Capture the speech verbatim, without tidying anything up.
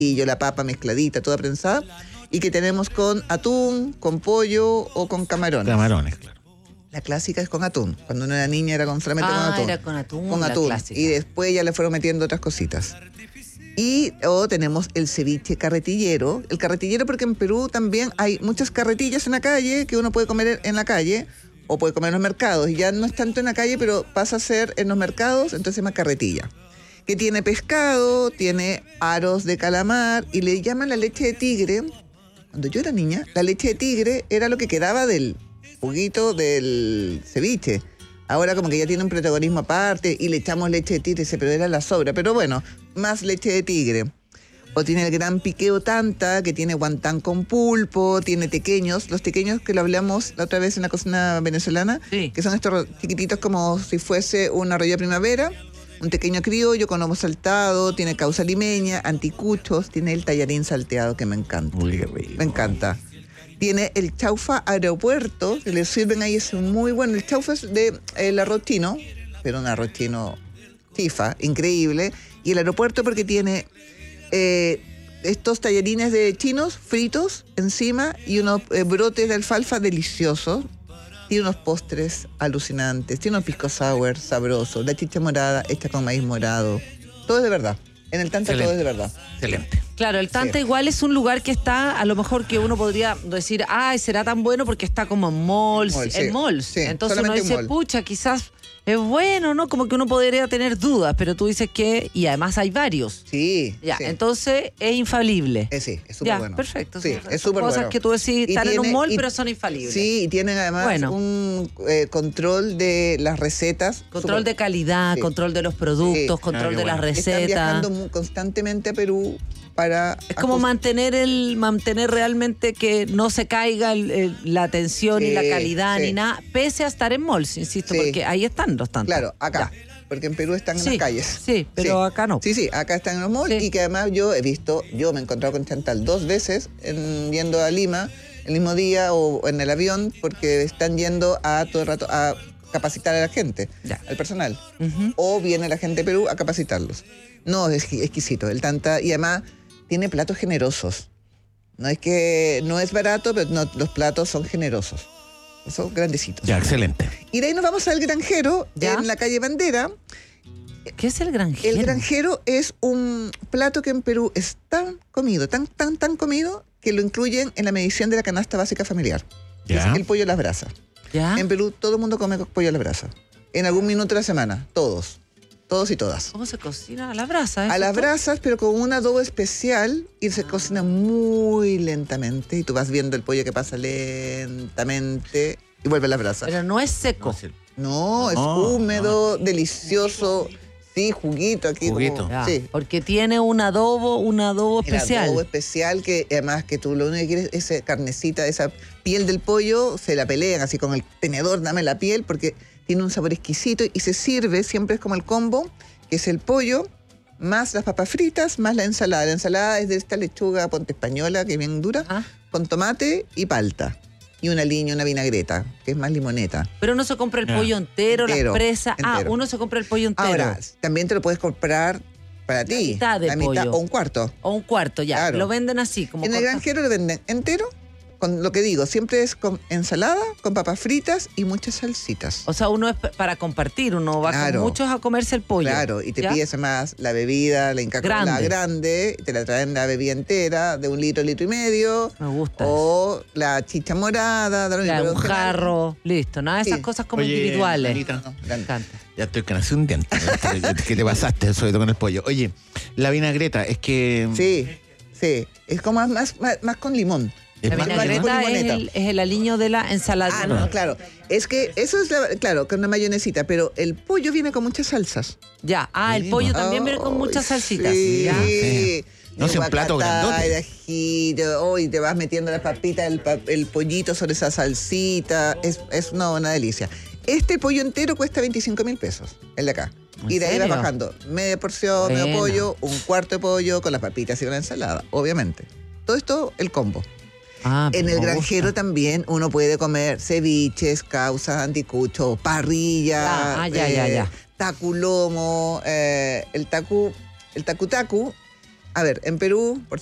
y yo la papa mezcladita, toda prensada, y que tenemos con atún, con pollo o con camarones. Camarones, claro. La clásica es con atún. Cuando uno era niña era con, solamente ah, con atún. era con atún, Con la atún. clásica. Y después ya le fueron metiendo otras cositas. Y o tenemos el ceviche carretillero. El carretillero porque en Perú también hay muchas carretillas en la calle que uno puede comer en la calle o puede comer en los mercados. Y ya no es tanto en la calle, pero pasa a ser en los mercados, entonces se llama carretilla. Que tiene pescado, tiene aros de calamar y le llaman la leche de tigre. Cuando yo era niña, la leche de tigre era lo que quedaba del juguito del ceviche. Ahora como que ya tiene un protagonismo aparte y le echamos leche de tigre, pero era la sobra. Pero bueno, más leche de tigre. O tiene el gran piqueo tanta, que tiene guantán con pulpo, tiene tequeños. Los tequeños que lo hablamos la otra vez en la cocina venezolana, sí. que son estos chiquititos como si fuese un arroyo de primavera. Un tequeño criollo con lomo saltado, tiene causa limeña, anticuchos, tiene el tallarín salteado que me encanta. Muy rico. Me encanta. Tiene el chaufa aeropuerto, que le sirven ahí, es muy bueno. El chaufa es de el arroz chino, pero un arroz chino chifa, increíble. Y el aeropuerto porque tiene eh, estos tallarines de chinos fritos encima y unos eh, brotes de alfalfa deliciosos. Tiene unos postres alucinantes, tiene unos pisco sour sabrosos, la chicha morada hecha con maíz morado. Todo es de verdad. En el Tanta Excelente. todo es de verdad. Excelente. Claro, el Tanta Sí. igual es un lugar que está, a lo mejor que uno podría decir, ay, será tan bueno porque está como en malls, Mall, sí. en malls. Sí, Entonces uno solamente un dice, mall. pucha, quizás es bueno, ¿no? Como que uno podría tener dudas, pero tú dices que, y además hay varios. Sí. Ya, sí. entonces es infalible. Eh, sí, es súper Ya, bueno. perfecto. Sí, Son- es son súper cosas bueno. que tú decís, Y están en un tiene- mall, y- pero son infalibles. Sí, y tienen además Bueno. un eh, control de las recetas. Control súper- de calidad, Sí. control de los productos, Sí. control Ah, qué de las bueno. Están recetas. viajando mu- constantemente a Perú para... Es como ajust- mantener el mantener realmente que no se caiga el- el- la atención Sí, y la calidad sí. ni nada, pese a estar en malls, insisto, Sí. porque ahí están los tantos. Claro, acá. Ya. Porque en Perú están en Sí, las calles. sí, pero acá no. Sí, sí, acá están en los malls Sí. y que además yo he visto, yo me he encontrado con Chantal dos veces en, yendo a Lima el mismo día o en el avión porque están yendo a todo el rato a capacitar a la gente, Ya. al personal. Ujú. O viene la gente de Perú a capacitarlos. No, es exqui- exquisito. El Tanta, y además tiene platos generosos. No es que no es barato, pero no, los platos son generosos. Son grandecitos. Ya, excelente. Y de ahí nos vamos al Granjero, Ya. en la calle Bandera. ¿Qué es el granjero? El Granjero es un plato que en Perú es tan comido, tan, tan, tan comido, que lo incluyen en la medición de la canasta básica familiar. Ya. Es el pollo a las brasas. ¿Ya? En Perú todo el mundo come pollo a las brasas. En algún minuto de la semana, todos. Todos y todas. ¿Cómo se cocina a la brasa? A ¿eso las tú? brasas, pero con un adobo especial y se cocina muy lentamente. Y tú vas viendo el pollo que pasa lentamente y vuelve a las brasas. Pero no es seco. No, es No, húmedo, delicioso. Sí, juguito aquí. como- Juguito. Ya, sí. porque tiene un adobo, un adobo El especial. adobo especial que además que tú lo único que quieres es esa carnecita, esa piel del pollo, se la pelean así con el tenedor, dame la piel porque tiene un sabor exquisito y se sirve, siempre es como el combo, que es el pollo más las papas fritas, más la ensalada. La ensalada es de esta lechuga ponte española que es bien dura, Ah, con tomate y palta. Y una liña, una vinagreta, que es más limoneta. pero uno se compra el Ya. pollo entero, Entero, las presas. Ah, entero. uno se compra el pollo entero. Ahora, también te lo puedes comprar para ti. mitad de la mitad pollo. o un cuarto. O un cuarto, ya. Claro. Lo venden así, como En el corta- Granjero lo venden entero, con lo que digo, siempre es con ensalada, con papas fritas y muchas salsitas. O sea, uno es p- para compartir, uno va Claro. con muchos a comerse el pollo. Claro, y te ¿ya? pides además la bebida, la Inca Kola Grande. grande, te la traen la bebida entera, de un litro, litro y medio, Me gusta eso. o la chicha morada, da lo mismo, Ya, pero un en general- jarro, listo. Nada de esas Sí. cosas como Oye, individuales. Anita, No, Me grande. encanta. Ya estoy que nací un diente. ¿Qué te pasaste? Sobre todo con el pollo. Oye, la vinagreta, es que... Sí, sí, es como más, más, más con limón. Es La más- vinagreta con es limoneta. el, es el aliño de la ensalada. Ah, no, claro. Es que eso es, la- claro, con una mayonesita, pero el pollo viene con muchas salsas. Ya, ah, el Sí, pollo pues. también viene con Ay, muchas salsitas. Sí. Ya. Sí. No, De es un plato guacatá, grandote. de ajito, oh, y te vas metiendo las papitas, el, pa- el pollito sobre esa salsita. Es, es no, una delicia. Este pollo entero cuesta veinticinco mil pesos, el de acá. ¿En Y de ahí vas serio? bajando media porción, Buena. medio pollo, un cuarto de pollo con las papitas y con la ensalada, obviamente. Todo esto, el combo. Ah, En el me Granjero gusta. también uno puede comer ceviches, causas, anticucho, parrilla, Ah, ah, ya, ya, ya. tacu lomo, eh, el tacu, el tacu tacu A ver, en Perú, por